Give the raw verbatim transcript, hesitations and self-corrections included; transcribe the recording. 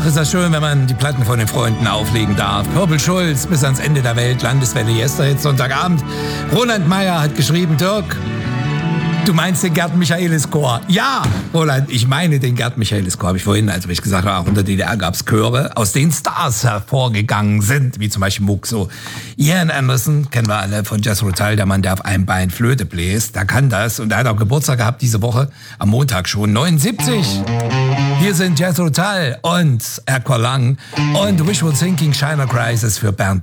Ach, ist das schön, wenn man die Platten von den Freunden auflegen darf. Purple Schulz, bis ans Ende der Welt, Landeswelle Jester, jetzt Sonntagabend. Roland Meyer hat geschrieben, Dirk, du meinst den Gerd Michaelis Chor? Ja, Roland, ich meine den Gerd Michaelis Chor. Habe ich vorhin, als ich gesagt habe, auch unter D D R gab es Chöre, aus denen Stars hervorgegangen sind, wie zum Beispiel Muxo. Ian Anderson, kennen wir alle von Jethro Tull, der Mann, der auf einem Bein Flöte bläst, der kann das. Und er hat auch Geburtstag gehabt diese Woche, am Montag schon, neunundsiebzig. Hier sind Jethro Tull und Erkor Lang und Wishful Thinking, China Crisis für Bernd